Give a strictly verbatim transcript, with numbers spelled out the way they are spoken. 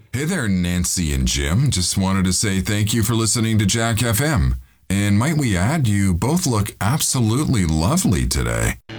Hey there, Nancy and Jim. Just wanted to say thank you for listening to Jack F M. And might we add, you both look absolutely lovely today.